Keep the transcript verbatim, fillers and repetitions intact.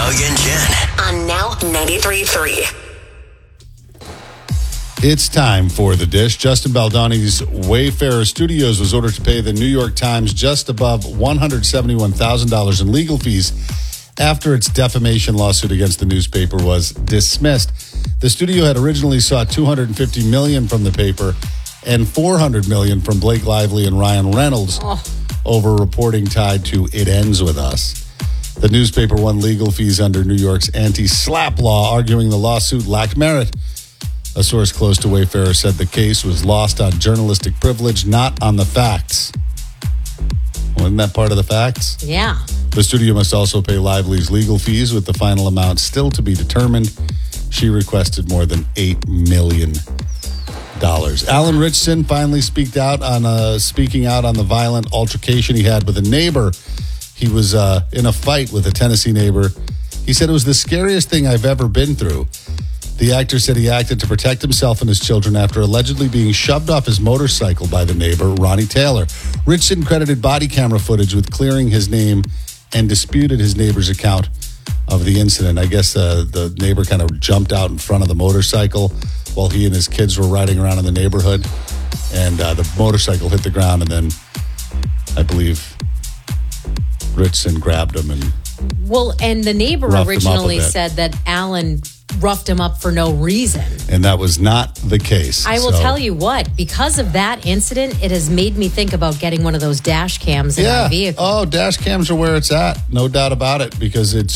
Doug and Jen. On Now ninety-three point three. It's time for The Dish. Justin Baldoni's Wayfarer Studios was ordered to pay the New York Times just above one hundred seventy-one thousand dollars in legal fees after its defamation lawsuit against the newspaper was dismissed. The studio had originally sought two hundred fifty million dollars from the paper and four hundred million dollars from Blake Lively and Ryan Reynolds oh. over reporting tied to It Ends With Us. The newspaper won legal fees under New York's anti-SLAPP law, arguing the lawsuit lacked merit. A source close to Wayfarer said the case was lost on journalistic privilege, not on the facts. Wasn't that part of the facts? Yeah. The studio must also pay Lively's legal fees, with the final amount still to be determined. She requested more than eight million dollars. Alan Ritchson finally speaked out on uh, speaking out on the violent altercation he had with a neighbor. He was uh, in a fight with a Tennessee neighbor. He said it was the scariest thing I've ever been through. The actor said he acted to protect himself and his children after allegedly being shoved off his motorcycle by the neighbor, Ronnie Taylor. Ritchson credited body camera footage with clearing his name and disputed his neighbor's account of the incident. I guess uh, the neighbor kind of jumped out in front of the motorcycle while he and his kids were riding around in the neighborhood. And uh, the motorcycle hit the ground, and then I believe Ritchson grabbed him and Well, and the neighbor originally said that Alan roughed him up for no reason. And that was not the case. I will so. tell you what, because of that incident, it has made me think about getting one of those dash cams in yeah. my vehicle. Oh, dash cams are where it's at. No doubt about it, because it's